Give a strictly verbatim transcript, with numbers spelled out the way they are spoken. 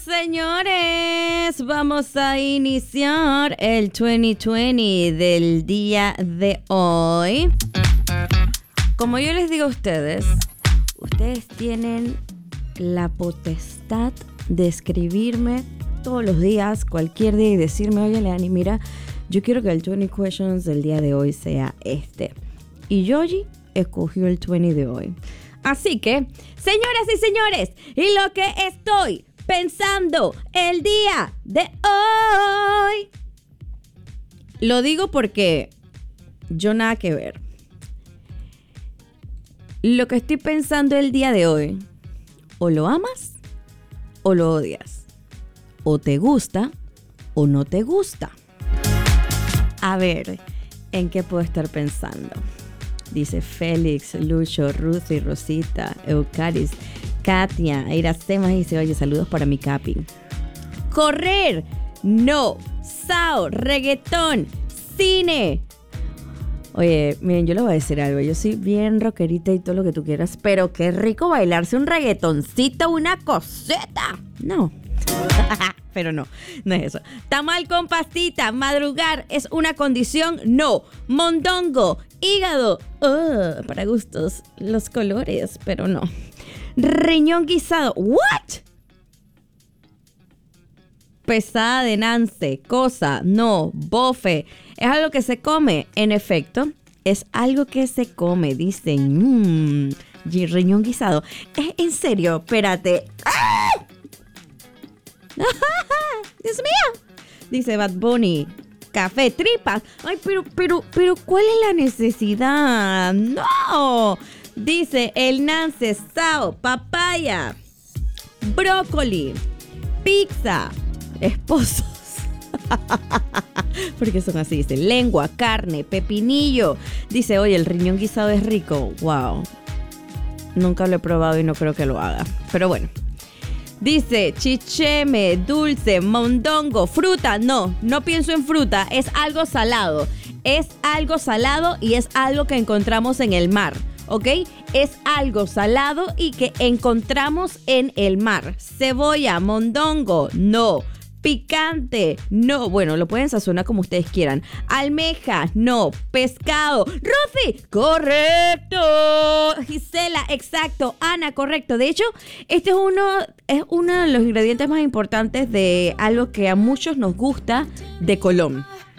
Señores, vamos a iniciar el veinte veinte del día de hoy. Como yo les digo a ustedes, ustedes tienen la potestad de escribirme todos los días, cualquier día, y decirme: oye, Leani, mira, yo quiero que el veinte questions del día de hoy sea este. Y Yogi escogió el veinte de hoy. Así que, señoras y señores, y lo que estoy pensando el día de hoy, lo digo porque yo nada que ver. Lo que estoy pensando el día de hoy, o lo amas o lo odias, o te gusta o no te gusta. A ver, ¿en qué puedo estar pensando? Dice Félix, Lucho, Ruth y Rosita, Eucaris, Katia, Iracemas dice: oye, saludos para mi Capi. Correr, no. Sao, reggaetón, cine. Oye, miren, yo les voy a decir algo. Yo soy bien rockerita y todo lo que tú quieras, pero qué rico bailarse un reggaetoncito, una coseta. No. Pero no, no es eso. Tamal con pastita, madrugar es una condición, no. Mondongo, hígado, uh, para gustos, los colores, pero no. Riñón guisado, ¿what? Pesada de Nance, cosa, no. Bofe, es algo que se come, en efecto, es algo que se come, dicen. Mmm, riñón guisado. ¿Es en serio? Espérate. ¡Ah! Dios mío. Dice Bad Bunny: café, tripas. Ay, pero, pero, pero, ¿cuál es la necesidad? No. Dice el Nance, sao, papaya, brócoli, pizza, esposos. Porque son así, dice lengua, carne, pepinillo. Dice: oye, el riñón guisado es rico. Wow. Nunca lo he probado y no creo que lo haga. Pero bueno. Dice chicheme, dulce, mondongo, fruta. No, no pienso en fruta. Es algo salado. Es algo salado y es algo que encontramos en el mar. ¿Ok? Es algo salado y que encontramos en el mar. Cebolla, mondongo, no. Picante, no. Bueno, lo pueden sazonar como ustedes quieran. Almeja, no. Pescado. Rufi, correcto. Gisela, exacto. Ana, correcto. De hecho, este es uno, es uno de los ingredientes más importantes de algo que a muchos nos gusta de Colón.